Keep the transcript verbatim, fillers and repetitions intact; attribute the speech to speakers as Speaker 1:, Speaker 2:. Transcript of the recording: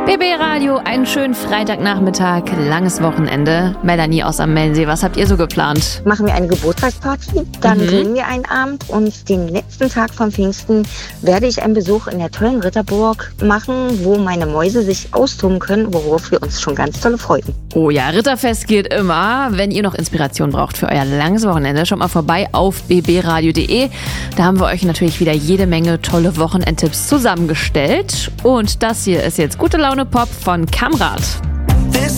Speaker 1: B B Radio, einen schönen Freitagnachmittag, langes Wochenende. Melanie aus am Mellensee, was habt ihr so geplant?
Speaker 2: Machen wir eine Geburtstagsparty, dann
Speaker 1: Mhm.
Speaker 2: grillen wir einen Abend und den letzten Tag von Pfingsten werde ich einen Besuch in der tollen Ritterburg machen, wo meine Mäuse sich austoben können, worauf wir uns schon ganz tolle freuen.
Speaker 1: Oh ja, Ritterfest geht immer. Wenn ihr noch Inspiration braucht für euer langes Wochenende, schaut mal vorbei auf b b radio punkt d e. Da haben wir euch natürlich wieder jede Menge tolle Wochenendtipps zusammengestellt. Und das hier ist jetzt Gute Laune Pop von Kamrat.